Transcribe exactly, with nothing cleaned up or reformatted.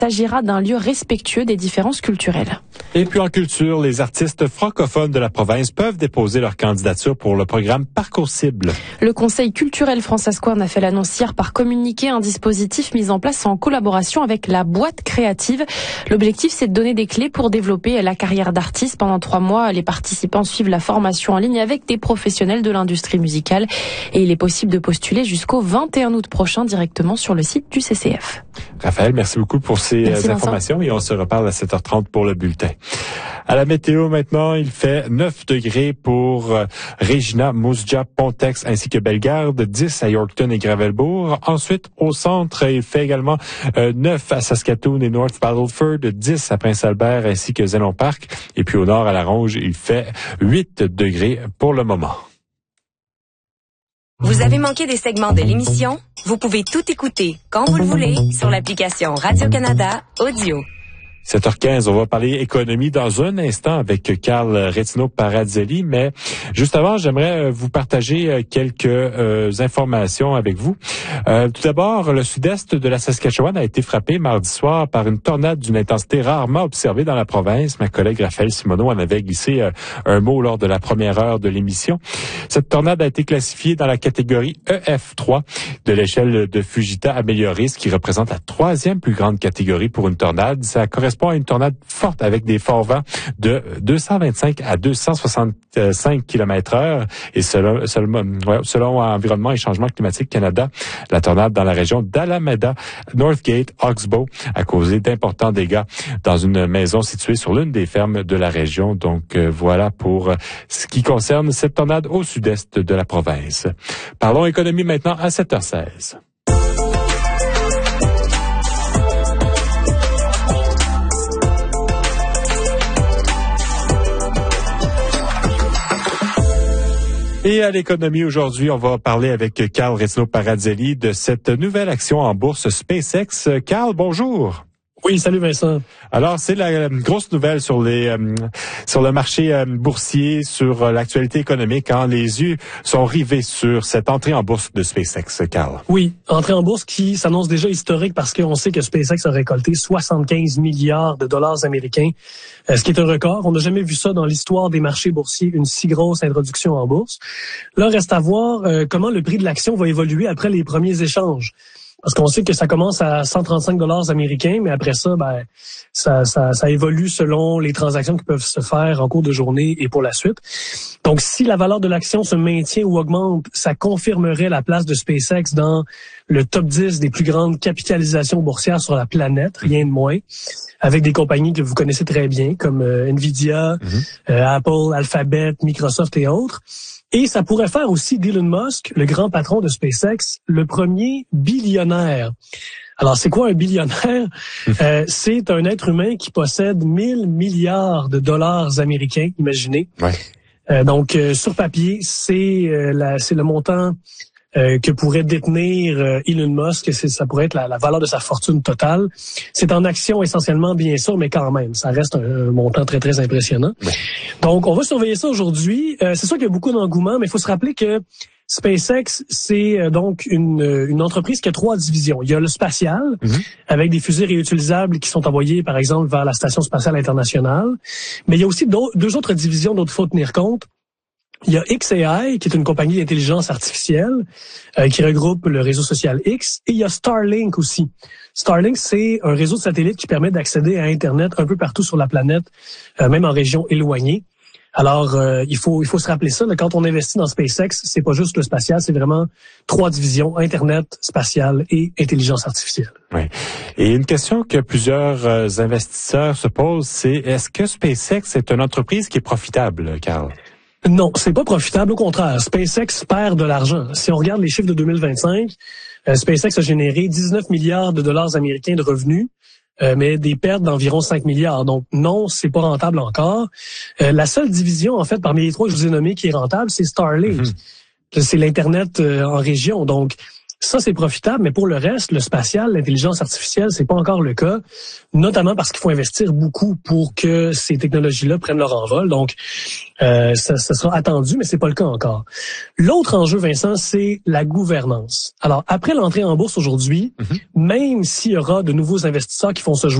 s'agira d'un lieu respectueux des différences culturelles. Et puis en culture, les artistes francophones de la province peuvent déposer leur candidature pour le programme Parcours Cible. Le Conseil culturel François-Square a fait l'annonce hier par communiqué, un dispositif mis en place en collaboration avec la Boîte Créative. L'objectif, c'est de donner des clés pour développer la carrière d'artiste. Pendant trois mois, les participants suivent la formation en ligne avec des professionnels de l'industrie musicale. Et il est possible de postuler jusqu'au vingt et un août prochain directement sur le site du C C F. Raphaël, merci beaucoup pour ces merci, informations Vincent. Et on se reparle à sept heures trente pour le bulletin. À la météo maintenant, il fait neuf degrés pour euh, Regina, Moose Jaw, Pontex ainsi que Bellegarde, dix à Yorkton et Gravelbourg. Ensuite, au centre, il fait également euh, neuf à Saskatoon et North Battleford, dix à Prince-Albert ainsi que Zénon Park. Et puis au nord, à La Ronge, il fait huit degrés pour le moment. Vous avez manqué des segments de l'émission? Vous pouvez tout écouter quand vous le voulez sur l'application Radio-Canada Audio. sept heures quinze, on va parler économie dans un instant avec Carl Retino-Paradzelli, mais juste avant, j'aimerais vous partager quelques euh, informations avec vous. Euh, tout d'abord, le sud-est de la Saskatchewan a été frappé mardi soir par une tornade d'une intensité rarement observée dans la province. Ma collègue Raphaël Simoneau en avait glissé euh, un mot lors de la première heure de l'émission. Cette tornade a été classifiée dans la catégorie E F trois de l'échelle de Fujita améliorée, ce qui représente la troisième plus grande catégorie pour une tornade. Ça correspond à une tornade forte avec des forts vents de deux cent vingt-cinq à deux cent soixante-cinq kilomètres heure. Et selon, selon, ouais, selon Environnement et Changement climatique Canada, la tornade dans la région d'Alameda, Northgate, Oxbow a causé d'importants dégâts dans une maison située sur l'une des fermes de la région. Donc euh, voilà pour ce qui concerne cette tornade au sud-est de la province. Parlons économie maintenant à sept heures seize. Et à l'économie aujourd'hui, on va parler avec Carl Retino-Paradzelli de cette nouvelle action en bourse SpaceX. Carl, bonjour. Oui, salut Vincent. Alors, c'est la euh, grosse nouvelle sur les euh, sur le marché euh, boursier, sur euh, l'actualité économique, quand les yeux sont rivés sur cette entrée en bourse de SpaceX, Carl. Oui, entrée en bourse qui s'annonce déjà historique parce qu'on sait que SpaceX a récolté soixante-quinze milliards de dollars américains, euh, ce qui est un record. On n'a jamais vu ça dans l'histoire des marchés boursiers, une si grosse introduction en bourse. Là, reste à voir euh, comment le prix de l'action va évoluer après les premiers échanges. Parce qu'on sait que ça commence à cent trente-cinq dollars américains, mais après ça, ben, ça, ça, ça évolue selon les transactions qui peuvent se faire en cours de journée et pour la suite. Donc, si la valeur de l'action se maintient ou augmente, ça confirmerait la place de SpaceX dans le top dix des plus grandes capitalisations boursières sur la planète, rien de moins, avec des compagnies que vous connaissez très bien, comme euh, Nvidia, mm-hmm. euh, Apple, Alphabet, Microsoft et autres. Et ça pourrait faire aussi d'Elon Musk, le grand patron de SpaceX, le premier billionnaire. Alors, c'est quoi un billionnaire? euh, c'est un être humain qui possède mille milliards de dollars américains, imaginez. Ouais. Euh, donc, euh, sur papier, c'est, euh, la, c'est le montant euh, que pourrait détenir euh, Elon Musk. C'est, ça pourrait être la, la valeur de sa fortune totale. C'est en action essentiellement, bien sûr, mais quand même, ça reste un, un montant très, très impressionnant. Ouais. Donc, on va surveiller ça aujourd'hui. Euh, c'est sûr qu'il y a beaucoup d'engouement, mais il faut se rappeler que SpaceX, c'est euh, donc une, une entreprise qui a trois divisions. Il y a le spatial, mm-hmm. avec des fusées réutilisables qui sont envoyées, par exemple, vers la Station spatiale internationale. Mais il y a aussi deux autres divisions dont il faut tenir compte. Il y a X A I, qui est une compagnie d'intelligence artificielle euh, qui regroupe le réseau social X. Et il y a Starlink aussi. Starlink, c'est un réseau de satellites qui permet d'accéder à Internet un peu partout sur la planète, euh, même en région éloignée. Alors, euh, il faut il faut se rappeler ça. Là, quand on investit dans SpaceX, c'est pas juste le spatial, c'est vraiment trois divisions, Internet, spatial et intelligence artificielle. Oui. Et une question que plusieurs euh, investisseurs se posent, c'est est-ce que SpaceX est une entreprise qui est profitable, Carl? Non, c'est pas profitable. Au contraire, SpaceX perd de l'argent. Si on regarde les chiffres de deux mille vingt-cinq, euh, SpaceX a généré dix-neuf milliards de dollars américains de revenus, euh, mais des pertes d'environ cinq milliards. Donc non, c'est pas rentable encore. Euh, la seule division, en fait, parmi les trois que je vous ai nommés qui est rentable, c'est Starlink. Mm-hmm. C'est l'Internet euh, en région. Donc Ça, c'est profitable, mais pour le reste, le spatial, l'intelligence artificielle, c'est pas encore le cas, notamment parce qu'il faut investir beaucoup pour que ces technologies-là prennent leur envol. Donc, euh, ça, ça sera attendu, mais c'est pas le cas encore. L'autre enjeu, Vincent, c'est la gouvernance. Alors, après l'entrée en bourse aujourd'hui, mm-hmm. même s'il y aura de nouveaux investisseurs qui font se jouer